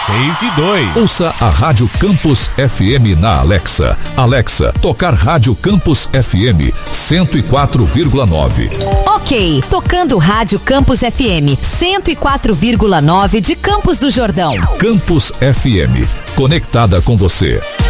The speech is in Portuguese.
6:02. Ouça a Rádio Campus FM na Alexa. Alexa, tocar Rádio Campus FM 104,9. Ok, tocando Rádio Campus FM 104,9 de Campos do Jordão. Campus FM, conectada com você.